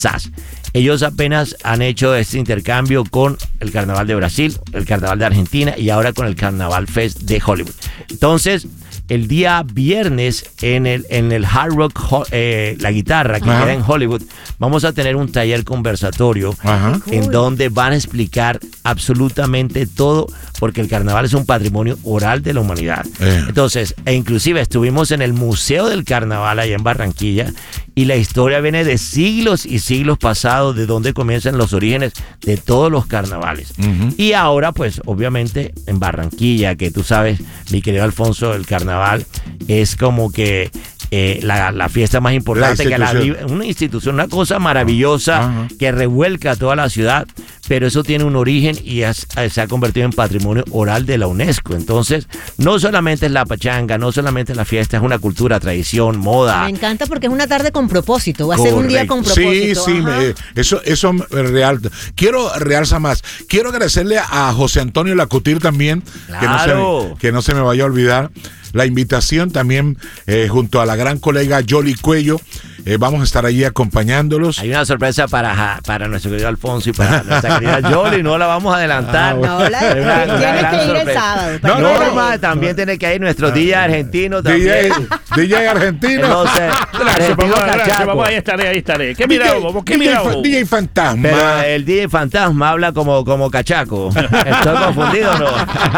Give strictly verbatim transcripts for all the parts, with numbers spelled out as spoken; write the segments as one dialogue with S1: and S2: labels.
S1: Ellos apenas han hecho este intercambio con el Carnaval de Brasil, el Carnaval de Argentina y ahora con el Carnaval Fest de Hollywood. Entonces, el día viernes en el, en el Hard Rock, eh, la guitarra que
S2: Ajá.
S1: queda en Hollywood, vamos a tener un taller conversatorio
S2: Ajá.
S1: en donde van a explicar absolutamente todo, porque el carnaval es un patrimonio oral de la humanidad.
S2: Eh.
S1: Entonces, e inclusive estuvimos en el Museo del Carnaval allá en Barranquilla y la historia viene de siglos y siglos pasados, de donde comienzan los orígenes de todos los carnavales.
S2: Uh-huh.
S1: Y ahora, pues, obviamente, en Barranquilla, que tú sabes, mi querido Alfonso, el carnaval es como que eh, la, la fiesta más importante,
S2: La
S1: que la
S2: institución.
S1: una institución, una cosa maravillosa
S2: Ajá.
S1: que revuelca a toda la ciudad, pero eso tiene un origen y es, se ha convertido en patrimonio oral de la UNESCO. Entonces, no solamente es la pachanga, no solamente es la fiesta, es una cultura, tradición, moda.
S3: Me encanta porque es una tarde con propósito, va a ser un día con
S1: Correcto.
S3: propósito.
S2: Sí, sí,
S3: Ajá.
S2: me- eso, eso es real. Quiero realzar más. Quiero agradecerle a José Antonio Lacutir también, que, no
S1: Claro.
S2: se, que no se me vaya a olvidar. La invitación también eh, junto a la gran colega Yoli Cuello. Eh, vamos a estar allí acompañándolos.
S1: Hay una sorpresa para, para nuestro querido Alfonso y para nuestra querida Yoli, no la vamos a adelantar.
S2: Ah, bueno.
S3: No, la-
S1: Es una- una
S3: tienes
S1: gran
S3: que ir el
S1: sorpresa.
S3: sábado.
S2: No, no,
S1: Norma
S2: no.
S1: también tiene que ir, nuestro D J argentino
S2: D
S1: también.
S2: J, D J argentino.
S1: Entonces,
S4: Gracias,
S1: argentino
S4: papá, gracias,
S1: cachaco.
S4: papá, ahí estaré, ahí estaré. ¿Qué
S2: D J,
S4: mira vos? ¿Qué
S2: D J
S4: mira
S2: fa-
S4: vos?
S2: D J Fantasma.
S1: Pero el D J Fantasma habla como, como cachaco. ¿Estoy confundido o no?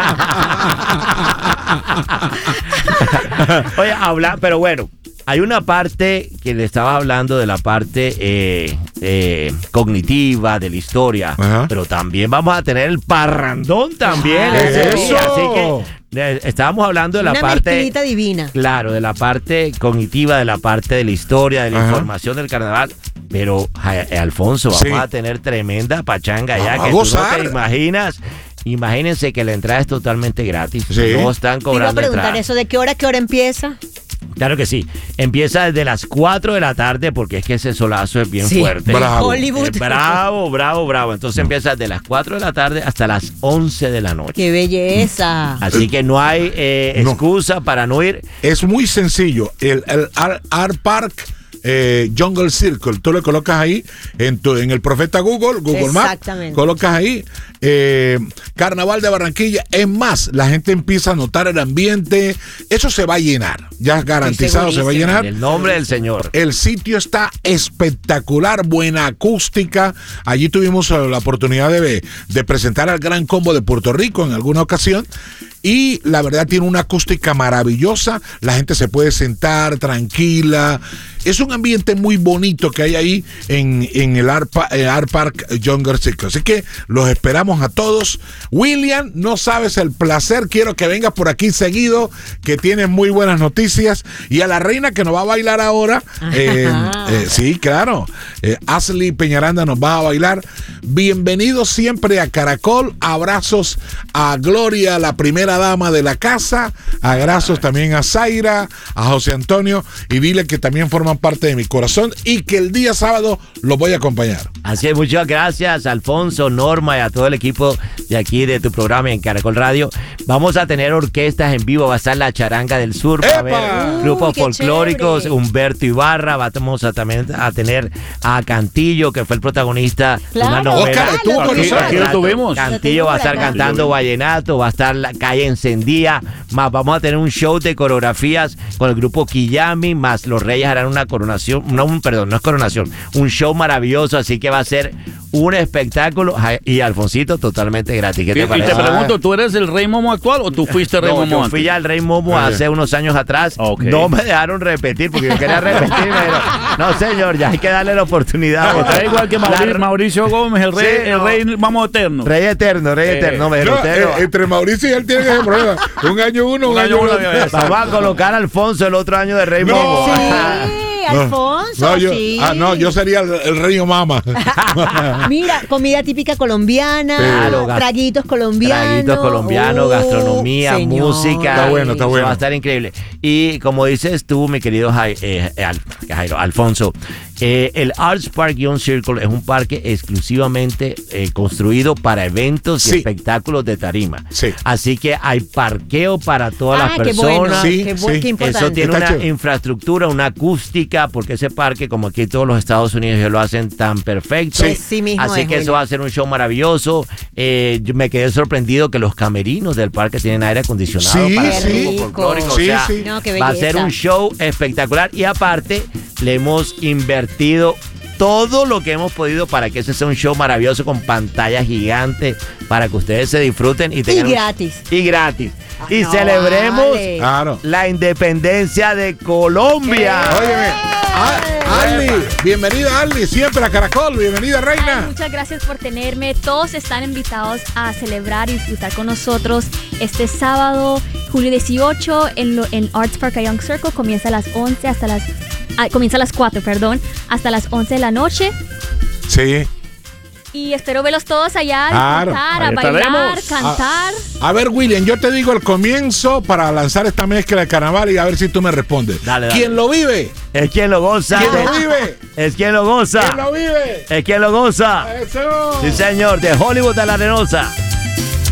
S1: Oye, habla, pero bueno, hay una parte que le estaba hablando de la parte eh, eh, cognitiva, de la historia,
S2: Ajá.
S1: pero también vamos a tener el parrandón también.
S3: Ah,
S1: ese día.
S2: ¡eso!
S1: Así que eh, estábamos hablando de la
S3: Una
S1: parte...
S3: mezclita divina.
S1: Claro, de la parte cognitiva, de la parte de la historia, de la
S2: Ajá.
S1: información del carnaval. Pero, ja- eh, Alfonso, vamos
S2: Sí.
S1: a tener tremenda pachanga ya,
S2: Vamos a
S1: que tú no
S2: gozar.
S1: te imaginas. Imagínense que la entrada es totalmente gratis.
S2: Sí.
S1: No están
S3: Te iba a
S1: cobrando
S3: preguntar
S1: entrada.
S3: eso, ¿de qué hora a qué hora empieza?
S1: Claro que sí. Empieza desde las cuatro de la tarde porque es que ese solazo es bien
S3: Sí.
S1: fuerte.
S2: Bravo.
S3: Hollywood.
S1: Eh, bravo, bravo, bravo. Entonces empieza desde las cuatro de la tarde hasta las once de la noche.
S3: ¡Qué belleza!
S1: Así que no hay eh,
S2: No.
S1: excusa para no ir.
S2: Es muy sencillo. El, el Art, Art Park eh, Jungle Circle, tú le colocas ahí en, tu, en el profeta Google, Google Maps,
S3: Exactamente.
S2: colocas ahí eh, Carnaval de Barranquilla. Es más, la gente empieza a notar el ambiente. Eso se va a llenar, ya garantizado se va a
S3: segurísimo.
S2: llenar.
S1: En el nombre del Señor.
S2: El sitio está espectacular, buena acústica. Allí tuvimos eh, la oportunidad de, de presentar al Gran Combo de Puerto Rico en alguna ocasión. Y la verdad tiene una acústica maravillosa. La gente se puede sentar tranquila. Es un ambiente muy bonito que hay ahí en, en el Art, Pa- eh, Art Park Jungle Circle. Así que los esperamos a todos. William, no sabes el placer. Quiero que vengas por aquí seguido, que tienes muy buenas noticias. Y a la reina que nos va a bailar ahora. eh, eh, sí, claro. Eh, Ashley Peñaranda nos va a bailar. Bienvenidos siempre a Caracol. Abrazos a Gloria, la primera dama de la casa. Abrazos también a Zaira, a José Antonio. Y dile que también forman parte de mi corazón y que el día sábado los voy a acompañar.
S1: Así es, muchas gracias, Alfonso, Norma y a todo el equipo de aquí de tu programa en Caracol Radio. Vamos a tener orquestas en vivo, va a estar la Charanga del Sur, va a haber
S2: ¡Epa!
S1: grupos
S3: Uy, qué
S1: folclóricos,
S3: chévere.
S1: Humberto Ibarra, vamos a también a tener a Cantillo, que fue el protagonista de una
S3: Claro.
S1: novela.
S2: Oscar, estuvo con
S4: Aquí-
S2: nosotros.
S4: aquí lo tuvimos.
S1: Cantillo va a estar
S3: Lo tuvimos
S1: cantando vallenato, va a estar la calle encendida, más vamos a tener un show de coreografías con el grupo Quillami, más los Reyes harán una coronación, no, un, perdón, no es coronación, un show maravilloso, así que va a ser un espectáculo. Ja- y Alfonsito totalmente gratis. ¿Qué
S4: Y,
S1: te
S4: y
S1: parece?
S4: te pregunto, ¿tú eres el Rey Momo actual o tú fuiste Rey
S1: No,
S4: Momo
S1: yo
S4: antes?
S1: fui al Rey Momo
S2: Eh.
S1: hace unos años atrás.
S4: Ok.
S1: No me dejaron repetir porque yo quería repetir, pero no, señor, ya hay que darle la oportunidad.
S4: Está igual que Mauricio,
S1: La-
S4: Mauricio Gómez, el rey,
S1: Sí,
S4: el
S1: no.
S4: rey vamos eterno.
S1: Rey eterno, rey
S4: Eh,
S1: eterno. me
S2: No,
S1: dijeron, usted
S2: eh,
S1: no-
S2: entre Mauricio y él tiene ese problema. Un año uno, un,
S4: Un
S2: año
S4: año
S2: uno.
S4: uno, ya está.
S1: Vamos a colocar a Alfonso el otro año de Rey
S2: No.
S1: Momo.
S3: Sí, Alfonso,
S2: No, yo,
S3: sí.
S2: ah, no, yo sería el, el rey Omama.
S3: Mira, comida típica colombiana,
S1: Claro, gas-
S3: traguitos colombianos.
S1: Traguitos colombianos,
S3: Uh,
S1: gastronomía,
S3: señor.
S1: música.
S2: Está bueno, está
S1: Eso
S2: bueno.
S1: Va a estar increíble. Y como dices tú, mi querido Jai- eh, Al- Jairo, Alfonso, Eh, el Arts Park Young Circle es un parque exclusivamente eh, construido para eventos y
S2: Sí.
S1: espectáculos de tarima.
S2: Sí.
S1: Así que hay parqueo para todas
S3: Ah,
S1: las
S3: qué
S1: personas.
S3: bueno.
S2: Sí,
S3: qué, bu-
S2: sí.
S3: qué importante.
S1: Eso tiene
S2: Está
S1: una
S2: chévere.
S1: infraestructura, una acústica, porque ese parque, como aquí todos los Estados Unidos ya lo hacen tan perfecto.
S3: Sí. Así mismo
S1: Así
S3: es,
S1: que eso
S3: Julio.
S1: va a ser un show maravilloso. Eh, yo me quedé sorprendido que los camerinos del parque tienen aire acondicionado
S2: Sí,
S1: para
S2: sí.
S1: el grupo folclórico.
S2: Sí,
S1: o sea,
S2: sí.
S3: No, qué
S1: va a ser
S3: belleza.
S1: un show espectacular. Y aparte, le hemos invertido todo lo que hemos podido para que ese sea un show maravilloso con pantallas gigantes para que ustedes se disfruten y tengan un-
S3: gratis.
S1: y gratis.
S3: Ay,
S1: y
S3: no
S1: celebremos
S3: vale.
S2: Claro.
S1: la independencia de Colombia.
S2: Óyeme, A- Arly, bienvenida Arly, siempre a Caracol, bienvenida
S5: Ay,
S2: reina.
S5: muchas gracias por tenerme. Todos están invitados a celebrar y disfrutar con nosotros este sábado, julio dieciocho, en, lo- en Arts Park Young Circle. Comienza a las once hasta las... ah, comienza a las cuatro, perdón, hasta las once de la noche.
S2: Sí.
S5: Y espero verlos todos allá, a
S2: Claro,
S5: disfrutar,
S4: ahí
S5: a bailar,
S4: estaremos.
S5: cantar.
S2: A ver, William, yo te digo el comienzo para lanzar esta mezcla de carnaval y a ver si tú me respondes.
S1: Dale, dale.
S2: ¿Quién lo vive?
S1: Es quien lo goza.
S2: ¿Quién lo vive?
S1: Es quien lo goza.
S2: ¿Quién lo vive?
S1: Es quien lo goza.
S2: Eso.
S1: Sí, señor, de Hollywood a la Arenosa.